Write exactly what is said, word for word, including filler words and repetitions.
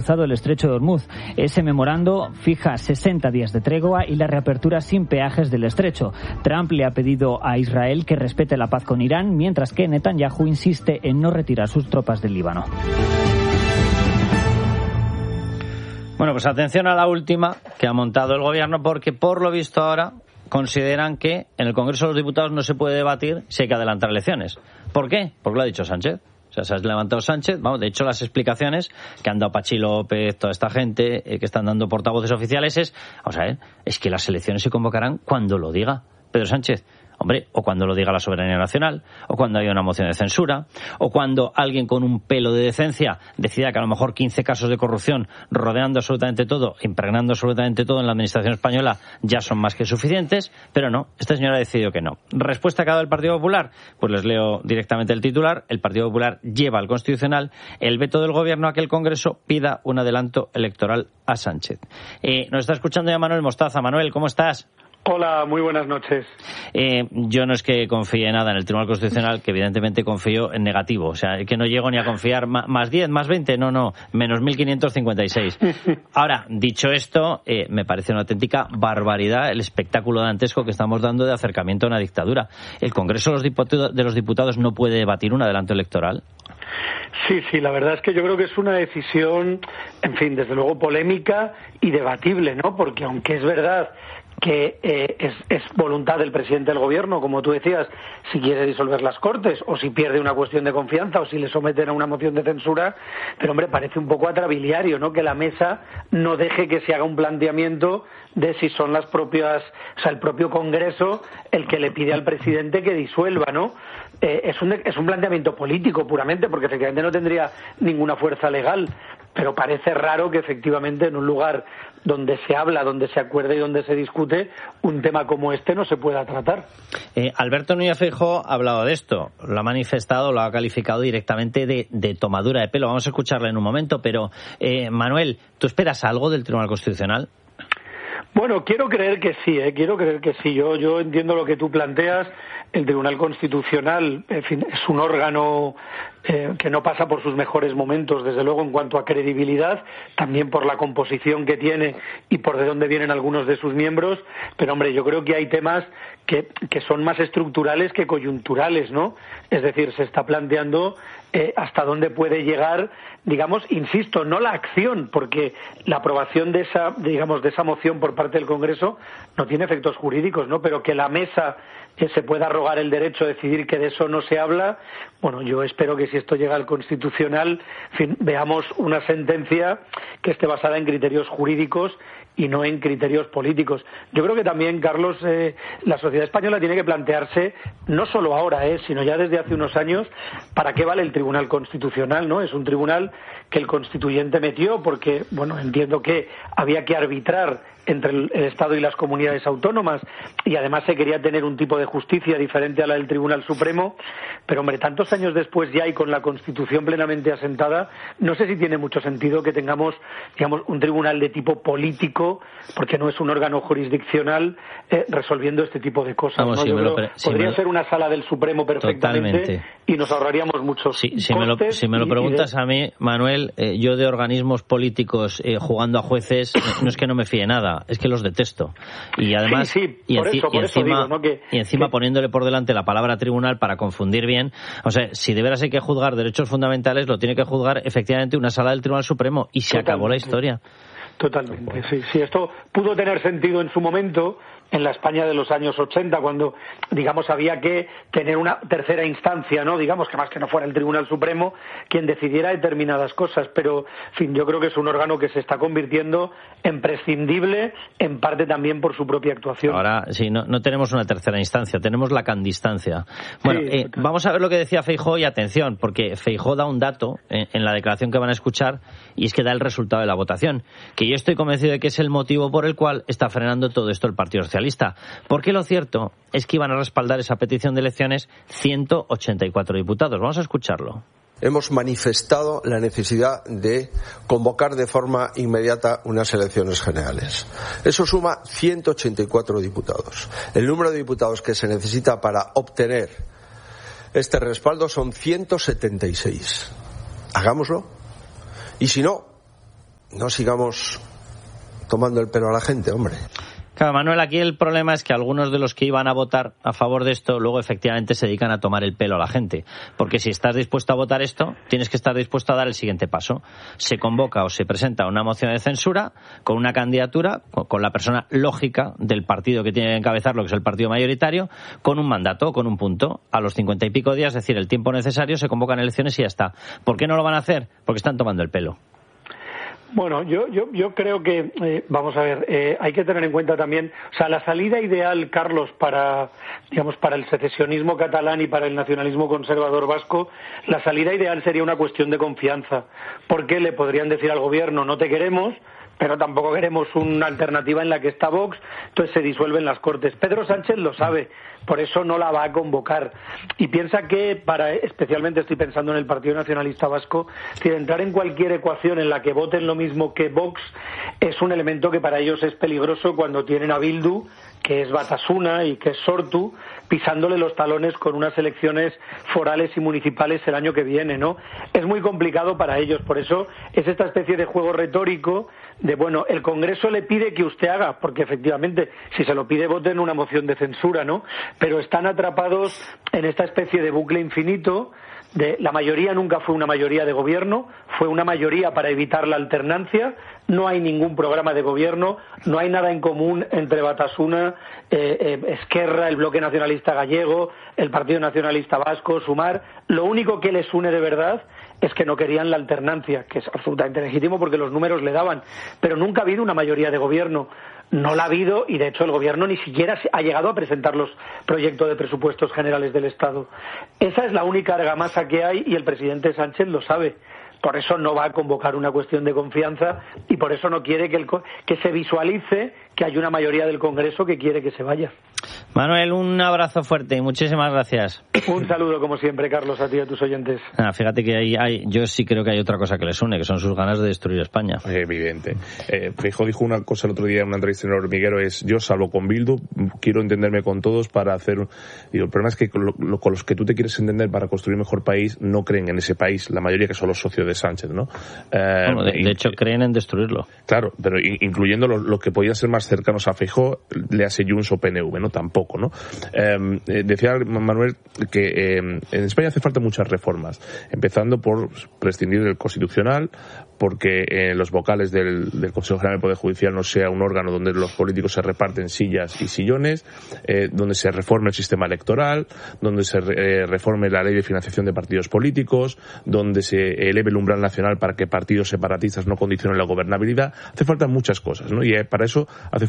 rechazado el estrecho de Hormuz. Ese memorando fija sesenta días de tregua y la reapertura sin peajes del estrecho. Trump le ha pedido a Israel que respete la paz con Irán, mientras que Netanyahu insiste en no retirar sus tropas del Líbano. Bueno, pues atención a la última que ha montado el gobierno, porque por lo visto ahora consideran que en el Congreso de los Diputados no se puede debatir si hay que adelantar elecciones. ¿Por qué? Porque lo ha dicho Sánchez. O sea, se ha levantado Sánchez, vamos, de hecho las explicaciones que han dado Pachi López, toda esta gente, eh, que están dando portavoces oficiales es, vamos a ver, es que las elecciones se convocarán cuando lo diga Pedro Sánchez. Hombre, o cuando lo diga la soberanía nacional, o cuando haya una moción de censura, o cuando alguien con un pelo de decencia decida que a lo mejor quince casos de corrupción rodeando absolutamente todo, impregnando absolutamente todo en la administración española ya son más que suficientes, pero no, esta señora ha decidido que no. ¿Respuesta que ha dado el Partido Popular? Pues les leo directamente el titular. El Partido Popular lleva al Constitucional el veto del Gobierno a que el Congreso pida un adelanto electoral a Sánchez. Eh, nos está escuchando ya Manuel Mostaza. Manuel, ¿cómo estás? Hola, muy buenas noches. Eh, yo no es que confíe nada en el Tribunal Constitucional, que evidentemente confío en negativo. O sea, que no llego ni a confiar más diez, más veinte, no, no, menos mil quinientos cincuenta y seis. Ahora, dicho esto, eh, me parece una auténtica barbaridad el espectáculo dantesco que estamos dando de acercamiento a una dictadura. ¿El Congreso de los Diputados, de los Diputados no puede debatir un adelanto electoral? Sí, sí, la verdad es que yo creo que es una decisión, en fin, desde luego polémica y debatible, ¿no? Porque aunque es verdad que eh, es, es voluntad del presidente del gobierno, como tú decías, si quiere disolver las Cortes o si pierde una cuestión de confianza o si le someten a una moción de censura, pero hombre, parece un poco atrabiliario, ¿no?, que la mesa no deje que se haga un planteamiento de si son las propias, o sea, el propio Congreso el que le pide al presidente que disuelva, ¿no? Eh, es un es un planteamiento político puramente, porque efectivamente no tendría ninguna fuerza legal, pero parece raro que efectivamente en un lugar donde se habla, donde se acuerda y donde se discute, un tema como este no se pueda tratar. Eh, Alberto Núñez Feijóo ha hablado de esto, lo ha manifestado, lo ha calificado directamente de, de tomadura de pelo. Vamos a escucharle en un momento, pero eh, Manuel, ¿tú esperas algo del Tribunal Constitucional? Bueno, quiero creer que sí, ¿eh? quiero creer que sí. Yo, yo entiendo lo que tú planteas. El Tribunal Constitucional, en fin, es un órgano eh, que no pasa por sus mejores momentos, desde luego, en cuanto a credibilidad, también por la composición que tiene y por de dónde vienen algunos de sus miembros. Pero, hombre, yo creo que hay temas que, que son más estructurales que coyunturales, ¿no? Es decir, se está planteando eh, hasta dónde puede llegar, digamos, insisto, no la acción, porque la aprobación de esa, digamos, de esa moción por parte del Congreso no tiene efectos jurídicos, ¿no? Pero que la mesa que se pueda arrogar el derecho a decidir que de eso no se habla, bueno, yo espero que si esto llega al Constitucional, en fin, veamos una sentencia que esté basada en criterios jurídicos y no en criterios políticos. Yo creo que también, Carlos, eh, la sociedad española tiene que plantearse, no solo ahora, eh, sino ya desde hace unos años, para qué vale el Tribunal Constitucional, ¿no? Es un tribunal que el constituyente metió porque, bueno, entiendo que había que arbitrar entre el Estado y las comunidades autónomas y además se quería tener un tipo de justicia diferente a la del Tribunal Supremo, pero hombre, tantos años después ya y con la Constitución plenamente asentada, no sé si tiene mucho sentido que tengamos, digamos, un tribunal de tipo político, porque no es un órgano jurisdiccional eh, resolviendo este tipo de cosas. Vamos, ¿no? si Yo me creo, lo pre- si podría me lo... ser una sala del Supremo perfectamente. Totalmente. Y nos ahorraríamos muchos sí, si costes. Me lo, si me lo preguntas de... a mí, Manuel, eh, yo de organismos políticos eh, jugando a jueces, no es que no me fíe nada, es que los detesto. Y además, sí, sí, y, por enci- eso, y por eso encima, digo, ¿no? que, y encima que... poniéndole por delante la palabra tribunal para confundir bien. O sea, si de veras hay que juzgar derechos fundamentales, lo tiene que juzgar efectivamente una sala del Tribunal Supremo y se Totalmente. acabó la historia. Totalmente, sí. Sí, esto pudo tener sentido en su momento, en la España de los años ochenta, cuando, digamos, había que tener una tercera instancia, ¿no? Digamos, que más que no fuera el Tribunal Supremo quien decidiera determinadas cosas, pero, en fin, yo creo que es un órgano que se está convirtiendo en prescindible, en parte también por su propia actuación. Ahora, sí, no, no tenemos una tercera instancia, tenemos la candistancia. Bueno, sí, eh, vamos a ver lo que decía Feijóo y atención, porque Feijóo da un dato en, en la declaración que van a escuchar y es que da el resultado de la votación, que yo estoy convencido de que es el motivo por el cual está frenando todo esto el Partido Socialista. Porque lo cierto es que iban a respaldar esa petición de elecciones ciento ochenta y cuatro diputados. Vamos a escucharlo. Hemos manifestado la necesidad de convocar de forma inmediata unas elecciones generales. Eso suma ciento ochenta y cuatro diputados. El número de diputados que se necesita para obtener este respaldo son ciento setenta y seis. Hagámoslo. Y si no, no sigamos tomando el pelo a la gente, hombre. Claro, Manuel, aquí el problema es que algunos de los que iban a votar a favor de esto luego efectivamente se dedican a tomar el pelo a la gente. Porque si estás dispuesto a votar esto, tienes que estar dispuesto a dar el siguiente paso. Se convoca o se presenta una moción de censura con una candidatura, con la persona lógica del partido que tiene que encabezarlo, que es el partido mayoritario, con un mandato, con un punto. A los cincuenta y pico días, es decir, el tiempo necesario, se convocan elecciones y ya está. ¿Por qué no lo van a hacer? Porque están tomando el pelo. Bueno, yo, yo, yo creo que, eh, vamos a ver, eh, hay que tener en cuenta también, o sea, la salida ideal, Carlos, para, digamos, para el secesionismo catalán y para el nacionalismo conservador vasco, la salida ideal sería una cuestión de confianza, porque le podrían decir al gobierno, no te queremos, pero tampoco queremos una alternativa en la que está Vox, entonces se disuelven las Cortes. Pedro Sánchez lo sabe, por eso no la va a convocar. Y piensa que, para, especialmente estoy pensando en el Partido Nacionalista Vasco, que entrar en cualquier ecuación en la que voten lo mismo que Vox es un elemento que para ellos es peligroso cuando tienen a Bildu, que es Batasuna y que es Sortu, pisándole los talones con unas elecciones forales y municipales el año que viene, ¿no? Es muy complicado para ellos, por eso es esta especie de juego retórico de, bueno, el Congreso le pide que usted haga, porque efectivamente, si se lo pide, voten una moción de censura, ¿no? Pero están atrapados en esta especie de bucle infinito de la mayoría nunca fue una mayoría de gobierno, fue una mayoría para evitar la alternancia, no hay ningún programa de gobierno, no hay nada en común entre Batasuna, eh, eh, Esquerra, el Bloque Nacionalista Gallego, el Partido Nacionalista Vasco, Sumar. Lo único que les une de verdad es que no querían la alternancia, que es absolutamente legítimo porque los números le daban, pero nunca ha habido una mayoría de gobierno. No la ha habido y, de hecho, el Gobierno ni siquiera ha llegado a presentar los proyectos de presupuestos generales del Estado. Esa es la única argamasa que hay y el presidente Sánchez lo sabe. Por eso no va a convocar una cuestión de confianza y por eso no quiere que, el, que se visualice que hay una mayoría del Congreso que quiere que se vaya. Manuel, un abrazo fuerte y muchísimas gracias. Un saludo, como siempre, Carlos, a ti y a tus oyentes. Ah, fíjate que hay, hay, yo sí creo que hay otra cosa que les une, que son sus ganas de destruir España. Evidente. Eh, Feijóo dijo una cosa el otro día en una entrevista en El Hormiguero, es, yo salvo con Bildu, quiero entenderme con todos para hacer... Digo, el problema es que con, lo, con los que tú te quieres entender para construir un mejor país, no creen en ese país, la mayoría que son los socios de Sánchez, ¿no? Eh, bueno, de, de hecho, creen en destruirlo. Claro, pero incluyendo los lo que podían ser más cercanos a Feijóo, le hace Junts o P N V, ¿no? Tampoco, ¿no? Eh, decía Manuel que eh, en España hace falta muchas reformas, empezando por prescindir del Constitucional, porque eh, los vocales del, del Consejo General del Poder Judicial no sea un órgano donde los políticos se reparten sillas y sillones, eh, donde se reforme el sistema electoral, donde se eh, reforme la ley de financiación de partidos políticos, donde se eleve el umbral nacional para que partidos separatistas no condicionen la gobernabilidad. Hace falta muchas cosas, ¿no? Y eh, para eso hace